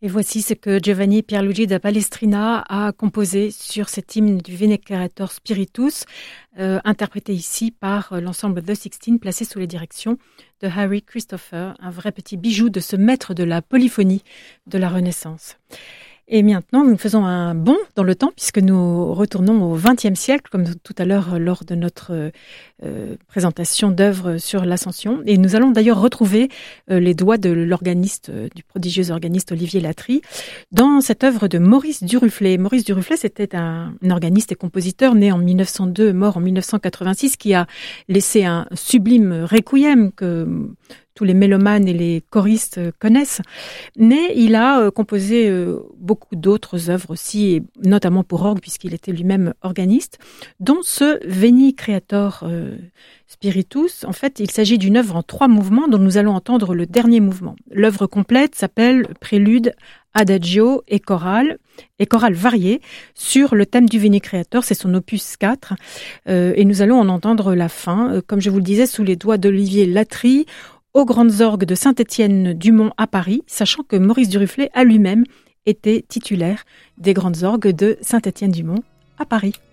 Et voici ce que Giovanni Pierluigi da Palestrina a composé sur cet hymne du Veni Creator Spiritus, interprété ici par l'ensemble The Sixteen, placé sous les directions de Harry Christopher, un vrai petit bijou de ce maître de la polyphonie de la Renaissance. Et maintenant, nous faisons un bond dans le temps puisque nous retournons au XXe siècle, comme tout à l'heure lors de notre présentation d'œuvres sur l'Ascension. Et nous allons d'ailleurs retrouver les doigts de l'organiste, du prodigieux organiste Olivier Latry, dans cette œuvre de Maurice Duruflé. Maurice Duruflé, c'était un organiste et compositeur né en 1902, mort en 1986, qui a laissé un sublime requiem que tous les mélomanes et les choristes connaissent, mais il a composé beaucoup d'autres œuvres aussi, et notamment pour orgue, puisqu'il était lui-même organiste, dont ce Veni Creator Spiritus. En fait, il s'agit d'une œuvre en 3 mouvements dont nous allons entendre le dernier mouvement. L'œuvre complète s'appelle Prélude, Adagio et chorale variée sur le thème du Veni Creator, c'est son opus 4, et nous allons en entendre la fin, comme je vous le disais, sous les doigts d'Olivier Latry, aux Grandes Orgues de Saint-Étienne-du-Mont à Paris, sachant que Maurice Duruflé a lui-même été titulaire des Grandes Orgues de Saint-Étienne-du-Mont à Paris.